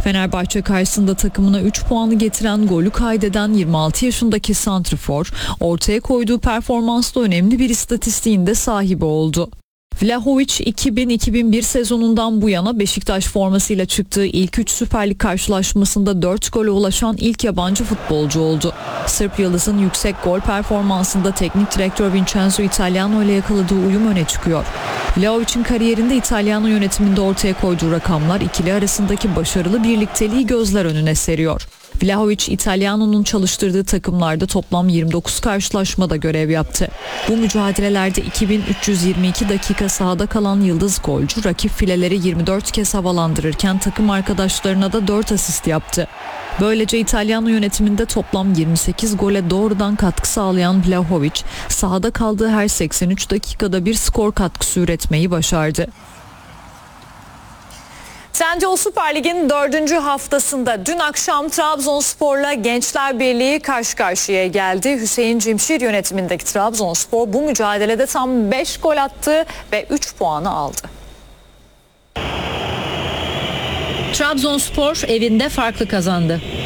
Fenerbahçe karşısında takımına 3 puanı getiren golü kaydeden 26 yaşındaki santrfor, ortaya koyduğu performansla önemli bir istatistiğin de sahibi oldu. Vlahovic 2000-2001 sezonundan bu yana Beşiktaş formasıyla çıktığı ilk 3 Süper Lig karşılaşmasında 4 gole ulaşan ilk yabancı futbolcu oldu. Sırp Yıldız'ın yüksek gol performansında teknik direktör Vincenzo Italiano ile yakaladığı uyum öne çıkıyor. Vlahovic'in kariyerinde İtalyan yönetiminde ortaya koyduğu rakamlar ikili arasındaki başarılı birlikteliği gözler önüne seriyor. Vlahovic, İtalyano'nun çalıştırdığı takımlarda toplam 29 karşılaşmada görev yaptı. Bu mücadelelerde 2322 dakika sahada kalan yıldız golcü rakip fileleri 24 kez havalandırırken takım arkadaşlarına da 4 asist yaptı. Böylece İtalyan yönetiminde toplam 28 gole doğrudan katkı sağlayan Vlahovic, sahada kaldığı her 83 dakikada bir skor katkısı üretmeyi başardı. Trendyol Süper Lig'in 4. haftasında dün akşam Trabzonspor'la Gençler Birliği karşı karşıya geldi. Hüseyin Cimşir yönetimindeki Trabzonspor bu mücadelede tam 5 gol attı ve 3 puanı aldı. Trabzonspor evinde farklı kazandı.